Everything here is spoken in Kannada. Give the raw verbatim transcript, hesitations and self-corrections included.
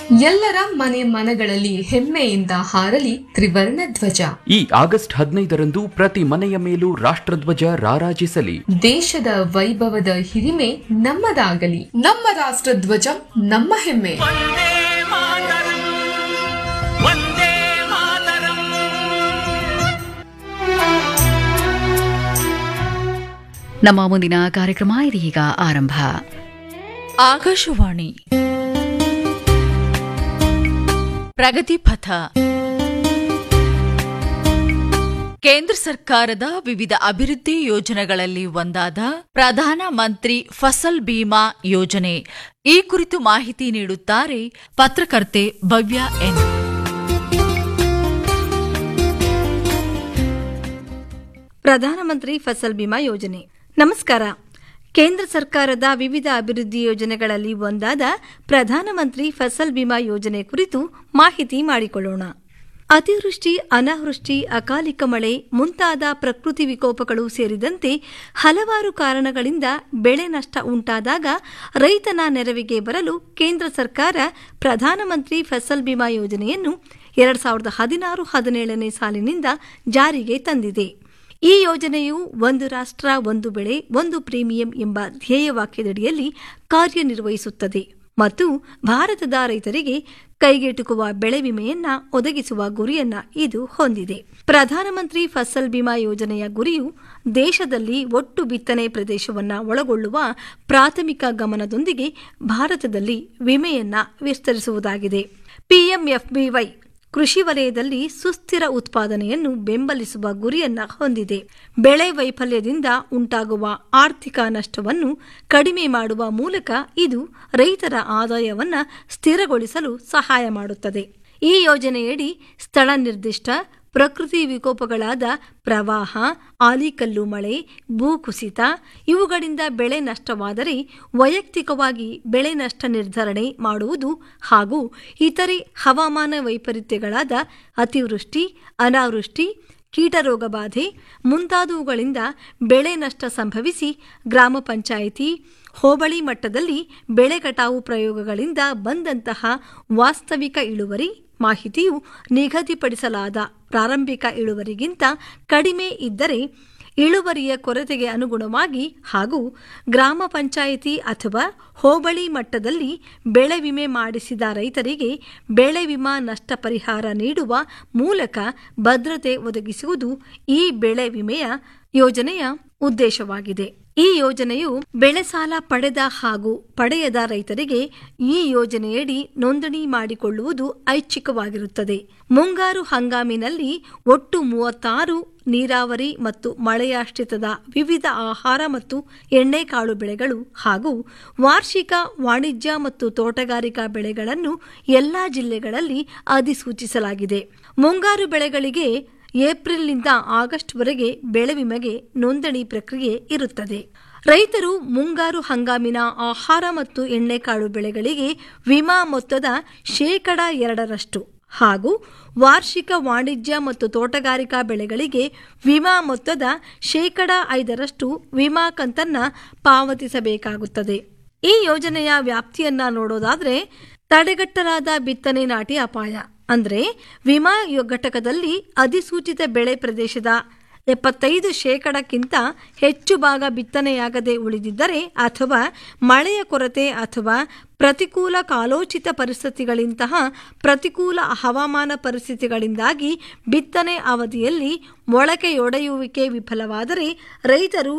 ಎಲ್ಲರ ಮನೆ ಮನಗಳಲ್ಲಿ ಹೆಮ್ಮೆಯಿಂದ ಹಾರಲಿ ತ್ರಿವರ್ಣ ಧ್ವಜ. ಈ ಆಗಸ್ಟ್ ಹದಿನೈದರಂದು ಪ್ರತಿ ಮನೆಯ ಮೇಲೂ ರಾಷ್ಟ್ರಧ್ವಜ ರಾರಾಜಿಸಲಿ. ದೇಶದ ವೈಭವದ ಹಿರಿಮೆ ನಮ್ಮದಾಗಲಿ. ನಮ್ಮ ರಾಷ್ಟ್ರಧ್ವಜ ನಮ್ಮ ಹೆಮ್ಮೆ. ನಮ್ಮ ಮುಂದಿನ ಕಾರ್ಯಕ್ರಮ ಇದೀಗ ಆರಂಭ. ಆಕಾಶವಾಣಿ ಪ್ರಗತಿ ಪಥ. ಕೇಂದ್ರ ಸರ್ಕಾರದ ವಿವಿಧ ಅಭಿವೃದ್ಧಿ ಯೋಜನೆಗಳಲ್ಲಿ ಒಂದಾದ ಪ್ರಧಾನ ಮಂತ್ರಿ ಫಸಲ್ ಬಿಮಾ ಯೋಜನೆ. ಈ ಕುರಿತು ಮಾಹಿತಿ ನೀಡುತ್ತಾರೆ ಪತ್ರಕರ್ತೆ ಭವ್ಯ ಎನ್. ಪ್ರಧಾನಮಂತ್ರಿ ಫಸಲ್ ಬಿಮಾ ಯೋಜನೆ. ನಮಸ್ಕಾರ. ಕೇಂದ್ರ ಸರ್ಕಾರದ ವಿವಿಧ ಅಭಿವೃದ್ಧಿ ಯೋಜನೆಗಳಲ್ಲಿ ಒಂದಾದ ಪ್ರಧಾನಮಂತ್ರಿ ಫಸಲ್ ಬಿಮಾ ಯೋಜನೆ ಕುರಿತು ಮಾಹಿತಿ ಮಾಡಿಕೊಳ್ಳೋಣ. ಅತಿವೃಷ್ಟಿ, ಅನಾವೃಷ್ಟಿ, ಅಕಾಲಿಕ ಮಳೆ ಮುಂತಾದ ಪ್ರಕೃತಿ ವಿಕೋಪಗಳು ಸೇರಿದಂತೆ ಹಲವಾರು ಕಾರಣಗಳಿಂದ ಬೆಳೆ ನಷ್ಟ ಉಂಟಾದಾಗ ರೈತನ ನೆರವಿಗೆ ಬರಲು ಕೇಂದ್ರ ಸರ್ಕಾರ ಪ್ರಧಾನಮಂತ್ರಿ ಫಸಲ್ ಬಿಮಾ ಯೋಜನೆಯನ್ನು ಎರಡು ಸಾವಿರದ ಹದಿನಾರು ಹದಿನೇಳನೇ ಸಾಲಿನಿಂದ ಜಾರಿಗೆ ತಂದಿದೆ. ಈ ಯೋಜನೆಯು ಒಂದು ರಾಷ್ಟ್ರ ಒಂದು ಬೆಳೆ ಒಂದು ಪ್ರೀಮಿಯಂ ಎಂಬ ಧ್ಯೇಯವಾಕ್ಯದಡಿಯಲ್ಲಿ ಕಾರ್ಯನಿರ್ವಹಿಸುತ್ತದೆ ಮತ್ತು ಭಾರತದ ರೈತರಿಗೆ ಕೈಗೆಟುಕುವ ಬೆಳೆ ವಿಮೆಯನ್ನ ಒದಗಿಸುವ ಗುರಿಯನ್ನ ಇದು ಹೊಂದಿದೆ. ಪ್ರಧಾನಮಂತ್ರಿ ಫಸಲ್ ಬಿಮಾ ಯೋಜನೆಯ ಗುರಿಯು ದೇಶದಲ್ಲಿ ಒಟ್ಟು ಬಿತ್ತನೆ ಪ್ರದೇಶವನ್ನು ಒಳಗೊಳ್ಳುವ ಪ್ರಾಥಮಿಕ ಗಮನದೊಂದಿಗೆ ಭಾರತದಲ್ಲಿ ವಿಮೆಯನ್ನ ವಿಸ್ತರಿಸುವುದಾಗಿದೆ. ಪಿಎಂಎಫ್ಬಿವೈ ಕೃಷಿ ವಲಯದಲ್ಲಿ ಸುಸ್ಥಿರ ಉತ್ಪಾದನೆಯನ್ನು ಬೆಂಬಲಿಸುವ ಗುರಿಯನ್ನ ಹೊಂದಿದೆ. ಬೆಳೆ ವೈಫಲ್ಯದಿಂದ ಉಂಟಾಗುವ ಆರ್ಥಿಕ ನಷ್ಟವನ್ನು ಕಡಿಮೆ ಮಾಡುವ ಮೂಲಕ ಇದು ರೈತರ ಆದಾಯವನ್ನು ಸ್ಥಿರಗೊಳಿಸಲು ಸಹಾಯ ಮಾಡುತ್ತದೆ. ಈ ಯೋಜನೆಯಡಿ ಸ್ಥಳ ನಿರ್ದಿಷ್ಟ ಪ್ರಕೃತಿ ವಿಕೋಪಗಳಾದ ಪ್ರವಾಹ, ಆಲಿಕಲ್ಲು ಮಳೆ, ಭೂಕುಸಿತ ಇವುಗಳಿಂದ ಬೆಳೆ ನಷ್ಟವಾದರೆ ವೈಯಕ್ತಿಕವಾಗಿ ಬೆಳೆ ನಷ್ಟ ನಿರ್ಧರಣೆ ಮಾಡುವುದು ಹಾಗೂ ಇತರೆ ಹವಾಮಾನ ವೈಪರೀತ್ಯಗಳಾದ ಅತಿವೃಷ್ಟಿ, ಅನಾವೃಷ್ಟಿ, ಕೀಟರೋಗ ಬಾಧೆ ಮುಂತಾದವುಗಳಿಂದ ಬೆಳೆ ನಷ್ಟ ಸಂಭವಿಸಿ ಗ್ರಾಮ ಪಂಚಾಯಿತಿ, ಹೋಬಳಿ ಮಟ್ಟದಲ್ಲಿ ಬೆಳೆ ಕಟಾವು ಪ್ರಯೋಗಗಳಿಂದ ಬಂದಂತಹ ವಾಸ್ತವಿಕ ಇಳುವರಿ ಮಾಹಿತಿಯು ನಿಗದಿಪಡಿಸಲಾದ ಪ್ರಾರಂಭಿಕ ಇಳುವರಿಗಿಂತ ಕಡಿಮೆ ಇದ್ದರೆ ಇಳುವರಿಯ ಕೊರತೆಗೆ ಅನುಗುಣವಾಗಿ ಹಾಗೂ ಗ್ರಾಮ ಪಂಚಾಯಿತಿ ಅಥವಾ ಹೋಬಳಿ ಮಟ್ಟದಲ್ಲಿ ಬೆಳೆ ವಿಮೆ ಮಾಡಿಸಿದ ರೈತರಿಗೆ ಬೆಳೆ ವಿಮಾ ನಷ್ಟ ಪರಿಹಾರ ನೀಡುವ ಮೂಲಕ ಭದ್ರತೆ ಒದಗಿಸುವುದು ಈ ಬೆಳೆ ವಿಮೆಯ ಯೋಜನೆಯ ಉದ್ದೇಶವಾಗಿದೆ. ಈ ಯೋಜನೆಯು ಬೆಳೆ ಸಾಲ ಪಡೆದ ಹಾಗೂ ಪಡೆಯದ ರೈತರಿಗೆ ಈ ಯೋಜನೆಯಡಿ ನೋಂದಣಿ ಮಾಡಿಕೊಳ್ಳುವುದು ಐಚ್ಛಿಕವಾಗಿರುತ್ತದೆ. ಮುಂಗಾರು ಹಂಗಾಮಿನಲ್ಲಿ ಒಟ್ಟು ಮೂವತ್ತಾರು ನೀರಾವರಿ ಮತ್ತು ಮಳೆಯಾಶ್ರಿತದ ವಿವಿಧ ಆಹಾರ ಮತ್ತು ಎಣ್ಣೆಕಾಳು ಬೆಳೆಗಳು ಹಾಗೂ ವಾರ್ಷಿಕ ವಾಣಿಜ್ಯ ಮತ್ತು ತೋಟಗಾರಿಕಾ ಬೆಳೆಗಳನ್ನು ಎಲ್ಲಾ ಜಿಲ್ಲೆಗಳಲ್ಲಿ ಅಧಿಸೂಚಿಸಲಾಗಿದೆ. ಮುಂಗಾರು ಬೆಳೆಗಳಿಗೆ ಏಪ್ರಿಲ್ನಿಂದ ಆಗಸ್ಟ್ವರೆಗೆ ಬೆಳೆ ವಿಮೆಗೆ ನೋಂದಣಿ ಪ್ರಕ್ರಿಯೆ ಇರುತ್ತದೆ. ರೈತರು ಮುಂಗಾರು ಹಂಗಾಮಿನ ಆಹಾರ ಮತ್ತು ಎಣ್ಣೆಕಾಳು ಬೆಳೆಗಳಿಗೆ ವಿಮಾ ಮೊತ್ತದ ಶೇಕಡ ಎರಡರಷ್ಟು ಹಾಗೂ ವಾರ್ಷಿಕ ವಾಣಿಜ್ಯ ಮತ್ತು ತೋಟಗಾರಿಕಾ ಬೆಳೆಗಳಿಗೆ ವಿಮಾ ಮೊತ್ತದ ಶೇಕಡ ಐದರಷ್ಟು ವಿಮಾ ಕಂತನ್ನ ಪಾವತಿಸಬೇಕಾಗುತ್ತದೆ. ಈ ಯೋಜನೆಯ ವ್ಯಾಪ್ತಿಯನ್ನ ನೋಡೋದಾದ್ರೆ ತಡೆಗಟ್ಟಲಾದ ಬಿತ್ತನೆ ನಾಟಿ ಅಪಾಯ ಅಂದರೆ ವಿಮಾ ಘಟಕದಲ್ಲಿ ಅಧಿಸೂಚಿತ ಬೆಳೆ ಪ್ರದೇಶದ ಎಪ್ಪತ್ತೈದು ಶೇಕಡಕ್ಕಿಂತ ಹೆಚ್ಚು ಭಾಗ ಬಿತ್ತನೆಯಾಗದೆ ಉಳಿದಿದ್ದರೆ ಅಥವಾ ಮಳೆಯ ಕೊರತೆ ಅಥವಾ ಪ್ರತಿಕೂಲ ಕಾಲೋಚಿತ ಪರಿಸ್ಥಿತಿಗಳಂತಹ ಪ್ರತಿಕೂಲ ಹವಾಮಾನ ಪರಿಸ್ಥಿತಿಗಳಿಂದಾಗಿ ಬಿತ್ತನೆ ಅವಧಿಯಲ್ಲಿ ಮೊಳಕೆಯೊಡೆಯುವಿಕೆ ವಿಫಲವಾದರೆ ರೈತರು